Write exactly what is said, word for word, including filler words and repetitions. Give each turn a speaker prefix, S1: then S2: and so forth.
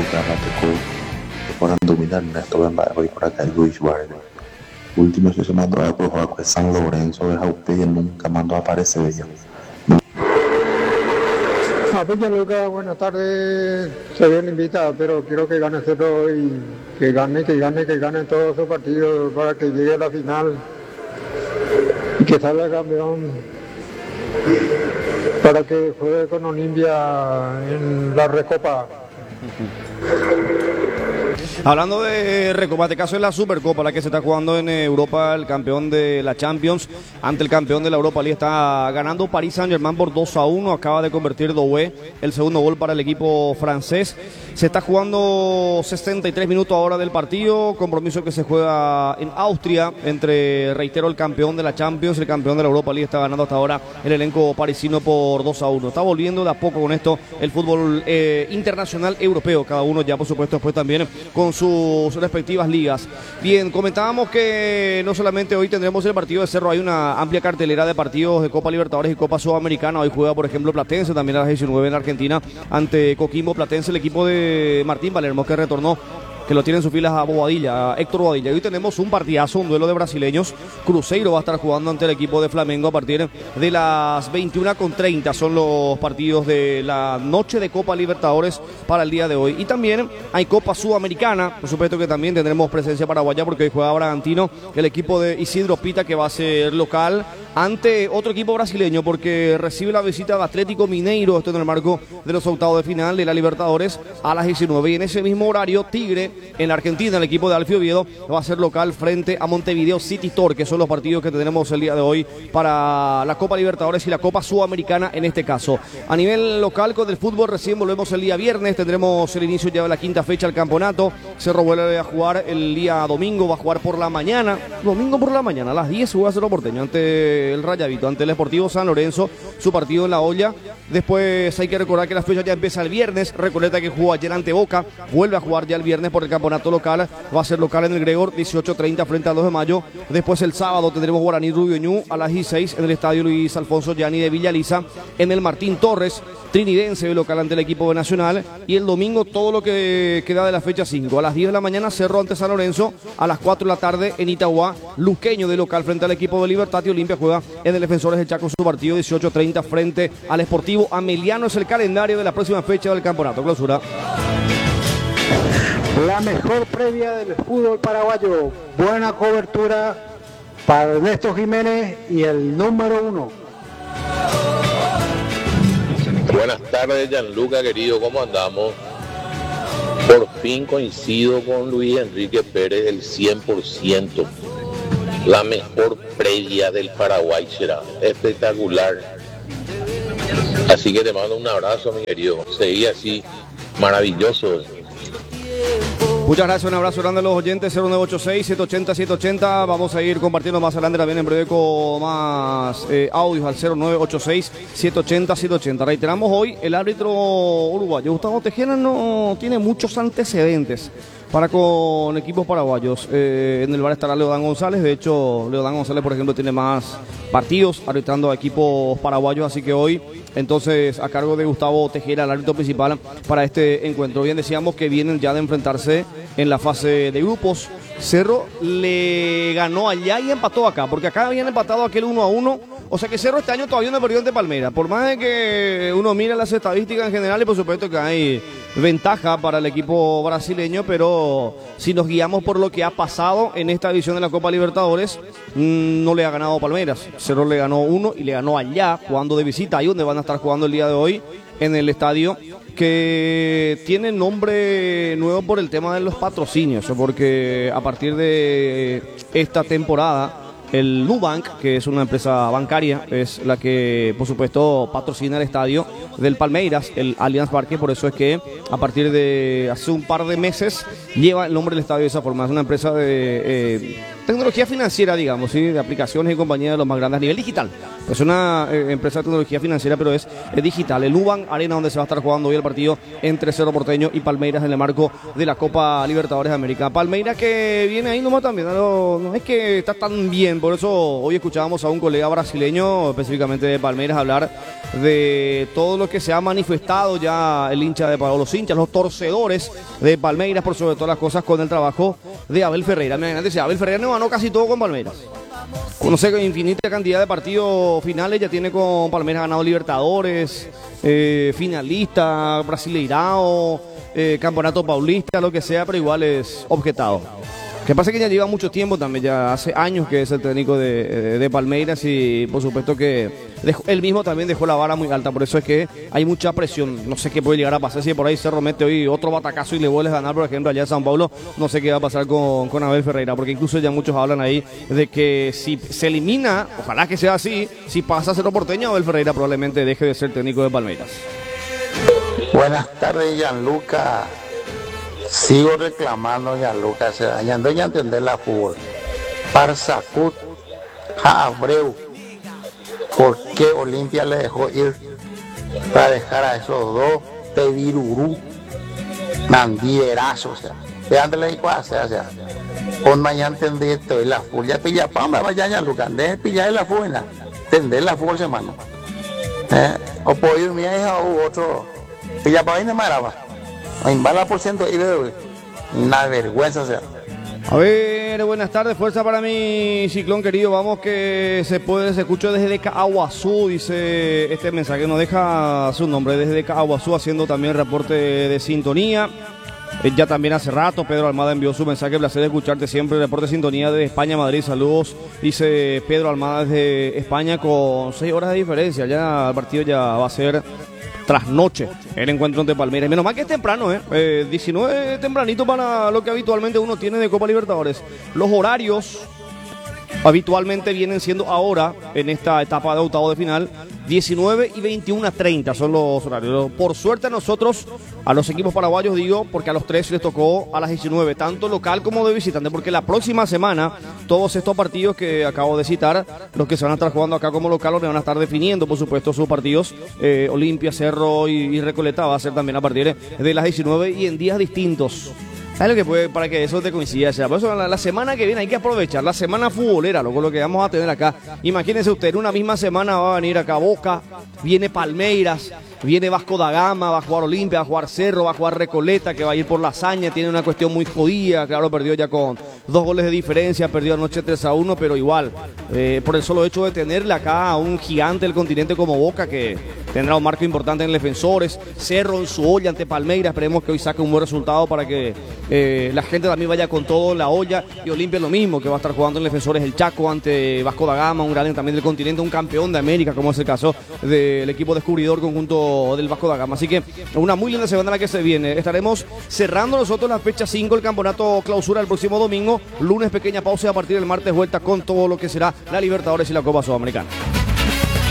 S1: Dramático para dominar esto en hoy por acá el Luis Barrio. Último se mandó a probar con San Lorenzo de Jaupe y nunca mandó a aparecer ella.
S2: Peña Luca, buenas tardes, soy bien invitado, pero quiero que gane Cerro y que gane, que gane, que gane todos sus partidos para que llegue a la final y que salga campeón para que juegue con Olimpia en la Recopa.
S3: Hablando de Recopa, este caso es la Supercopa, la que se está jugando en Europa, el campeón de la Champions ante el campeón de la Europa League. Está ganando Paris Saint-Germain por dos a uno, acaba de convertir Doué el segundo gol para el equipo francés. Se está jugando sesenta y tres minutos ahora del partido, compromiso que se juega en Austria entre, reitero, el campeón de la Champions, el campeón de la Europa League. Está ganando hasta ahora el elenco parisino por dos a uno. Está volviendo de a poco con esto el fútbol eh, internacional europeo, cada uno ya por supuesto después también con sus respectivas ligas. Bien, comentábamos que no solamente hoy tendremos el partido de Cerro, hay una amplia cartelera de partidos de Copa Libertadores y Copa Sudamericana. Hoy juega por ejemplo Platense, también a las diecinueve en Argentina ante Coquimbo. Platense, el equipo de Martín Palermo, que retornó, que lo tiene en sus filas a Bobadilla, a Héctor Bobadilla. Hoy tenemos un partidazo, un duelo de brasileños. Cruzeiro va a estar jugando ante el equipo de Flamengo a partir de las veintiuna con treinta. Son los partidos de la noche de Copa Libertadores para el día de hoy. Y también hay Copa Sudamericana, por supuesto que también tendremos presencia paraguaya porque hoy juega Bragantino, el equipo de Isidro Pita, que va a ser local ante otro equipo brasileño porque recibe la visita de Atlético Mineiro, esto en el marco de los octavos de final de la Libertadores a las diecinueve. Y en ese mismo horario, Tigre en la Argentina, el equipo de Alfio Oviedo va a ser local frente a Montevideo City Torque, que son los partidos que tendremos el día de hoy para la Copa Libertadores y la Copa Sudamericana en este caso. A nivel local con el fútbol, recién volvemos el día viernes, tendremos el inicio ya de la quinta fecha del campeonato. Cerro vuelve a jugar el día domingo, va a jugar por la mañana, domingo por la mañana, a las diez juega Cerro Porteño ante el Rayadito, ante el Sportivo San Lorenzo, su partido en la olla. Después hay que recordar que la fecha ya empieza el viernes. Recoleta, que jugó ayer ante Boca, vuelve a jugar ya el viernes por el campeonato local, va a ser local en el Gregor, dieciocho treinta frente al dos de mayo. Después el sábado tendremos Guaraní Rubio Ñu a las dieciséis en el estadio Luis Alfonso Gianni de Villaliza, en el Martín Torres, trinidense local ante el equipo de Nacional. Y el domingo todo lo que queda de la fecha cinco, a las diez de la mañana Cerro ante San Lorenzo, a las cuatro de la tarde en Itagua, Luqueño de local frente al equipo de Libertad, y Olimpia juega en el Defensores del Chaco su partido dieciocho treinta frente al Sportivo Ameliano. Es el calendario de la próxima fecha del campeonato clausura.
S2: La mejor previa del fútbol paraguayo, buena cobertura para Ernesto Jiménez y el número uno.
S4: Buenas tardes, Gianluca, querido, ¿cómo andamos? Por fin coincido con Luis Enrique Pérez el cien por ciento. La mejor previa del Paraguay será espectacular. Así que te mando un abrazo, mi querido. Seguí así, maravilloso.
S3: Muchas gracias, un abrazo grande a los oyentes. Cero nueve ocho seis, siete ocho cero, siete ocho cero. Vamos a ir compartiendo más adelante también en breve con más eh, audios al cero nueve ocho seis, siete ocho cero, siete ocho cero. Reiteramos hoy, el árbitro uruguayo Gustavo Tejera no tiene muchos antecedentes para con equipos paraguayos. Eh, en el bar estará Leodán González. De hecho, Leodán González, por ejemplo, tiene más partidos arbitrando a equipos paraguayos. Así que hoy, entonces, a cargo de Gustavo Tejera, el árbitro principal para este encuentro. Bien, decíamos que vienen ya de enfrentarse en la fase de grupos. Cerro le ganó allá y empató acá, porque acá habían empatado aquel uno a uno. O sea que Cerro este año todavía no perdió ante Palmeiras. Por más de que uno mire las estadísticas en general, y por supuesto que hay ventaja para el equipo brasileño, pero si nos guiamos por lo que ha pasado en esta edición de la Copa Libertadores, mmm, no le ha ganado Palmeiras. Cerro le ganó uno y le ganó allá, jugando de visita, ahí donde van a estar jugando el día de hoy, en el estadio que tiene nombre nuevo por el tema de los patrocinios, porque a partir de esta temporada el Nubank, que es una empresa bancaria, es la que por supuesto patrocina el estadio del Palmeiras, el Allianz Parque. Por eso es que a partir de hace un par de meses lleva el nombre del estadio de esa forma. Es una empresa de, eh, tecnología financiera, digamos, ¿sí? De aplicaciones y compañías de los más grandes a nivel digital. Es una eh, empresa de tecnología financiera, pero es, es digital. El Nubank Arena, donde se va a estar jugando hoy el partido entre Cerro Porteño y Palmeiras en el marco de la Copa Libertadores de América. Palmeiras que viene ahí nomás también, no, no es que está tan bien, por eso hoy escuchábamos a un colega brasileño, específicamente de Palmeiras, hablar de todo lo que se ha manifestado ya el hincha de los hinchas, los torcedores de Palmeiras, por sobre todas las cosas, con el trabajo de Abel Ferreira. Imagínate, si Abel Ferreira no ganó casi todo con Palmeiras. Conoce infinita cantidad de partidos finales, ya tiene con Palmeiras ganado Libertadores, eh, finalista, Brasileirao, eh, Campeonato Paulista, lo que sea, pero igual es objetado. Que pasa que ya lleva mucho tiempo también, ya hace años que es el técnico de, de, de Palmeiras y por supuesto que dejó, él mismo también dejó la vara muy alta, por eso es que hay mucha presión. No sé qué puede llegar a pasar si por ahí Cerro mete hoy otro batacazo y le vuelves a ganar, por ejemplo, allá en San Paulo. No sé qué va a pasar con, con Abel Ferreira, porque incluso ya muchos hablan ahí de que si se elimina, ojalá que sea así, si pasa a Cerro Porteño, Abel Ferreira probablemente deje de ser técnico de Palmeiras.
S5: Buenas tardes, Gianluca. Sigo reclamando, Gianluca, se dañan, doy a entender la fútbol. Parsacut, Abreu, ¿por qué Olimpia le dejó ir para dejar a esos dos Pedirurú, Mandierazos? O sea, vean de la ecuación, o sea, con mañana entender esto, la fútbol, ya pilla pamba, vaya, Gianluca, deje pillar la fútbol, entender la fútbol, hermano. ¿Eh? O por ir mi hija u otro, pilla para irme maraba. Bala por ciento y de una vergüenza, o sea.
S3: A ver, buenas tardes, fuerza para mi ciclón querido, vamos que se puede, se escuchó desde Caguazú, dice este mensaje, nos deja su nombre, desde Caguazú, haciendo también reporte de sintonía. Ya también hace rato Pedro Almada envió su mensaje, placer de escucharte siempre, reporte de sintonía de España, Madrid, saludos, dice Pedro Almada desde España con seis horas de diferencia, ya el partido ya va a ser trasnoche el encuentro entre Palmeiras. Menos mal que es temprano, ¿eh? eh diecinueve tempranito para lo que habitualmente uno tiene de Copa Libertadores. Los horarios habitualmente vienen siendo ahora, en esta etapa de octavo de final, diecinueve y veintiuno treinta son los horarios. Por suerte a nosotros, a los equipos paraguayos digo, porque a los tres les tocó a las diecinueve, tanto local como de visitante, porque la próxima semana todos estos partidos que acabo de citar, los que se van a estar jugando acá como local, los van a estar definiendo, por supuesto, sus partidos. eh, Olimpia, Cerro y, y Recoleta va a ser también a partir de las diecinueve y en días distintos. ¿Sabes lo que puede para que eso te coincida? O sea, por eso la, la semana que viene hay que aprovechar, la semana futbolera, loco, lo que vamos a tener acá. Imagínense usted, en una misma semana va a venir acá Boca, viene Palmeiras, viene Vasco da Gama, va a jugar Olimpia, va a jugar Cerro, va a jugar Recoleta, que va a ir por la hazaña, tiene una cuestión muy jodida, claro, perdió ya con dos goles de diferencia, perdió anoche tres a uno, pero igual, eh, por el solo hecho de tenerle acá a un gigante del continente como Boca, que tendrá un marco importante en defensores, Cerro en su olla ante Palmeiras, esperemos que hoy saque un buen resultado para que eh, la gente también vaya con todo en la olla, y Olimpia lo mismo, que va a estar jugando en defensores el Chaco ante Vasco da Gama, un grande también del continente, un campeón de América, como es el caso del equipo descubridor conjunto del Vasco da Gama. Así que una muy linda semana la que se viene. Estaremos cerrando nosotros la fecha cinco, el campeonato clausura el próximo domingo, lunes pequeña pausa y a partir del martes vuelta con todo lo que será la Libertadores y la Copa Sudamericana.